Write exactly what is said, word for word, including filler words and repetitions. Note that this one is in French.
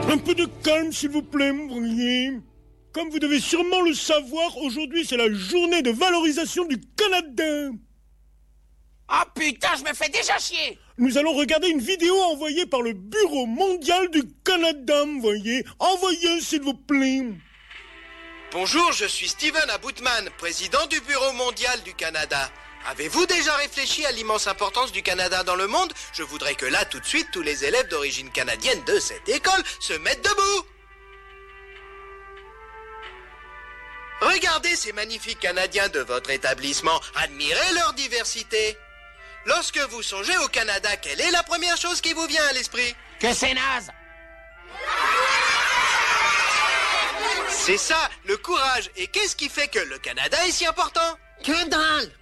Un peu de calme, s'il vous plaît, vous voyez. Comme vous devez sûrement le savoir, aujourd'hui, c'est la journée de valorisation du Canada. Ah putain, je me fais déjà chier. Nous allons regarder une vidéo envoyée par le Bureau mondial du Canada, vous voyez. Envoyez, s'il vous plaît. Bonjour, je suis Steven Aboutman, président du Bureau mondial du Canada. Avez-vous déjà réfléchi à l'immense importance du Canada dans le monde? Je voudrais que là, tout de suite, tous les élèves d'origine canadienne de cette école se mettent debout. Regardez ces magnifiques Canadiens de votre établissement. Admirez leur diversité. Lorsque vous songez au Canada, quelle est la première chose qui vous vient à l'esprit? Que c'est naze. C'est ça, le courage. Et qu'est-ce qui fait que le Canada est si important? Que dalle.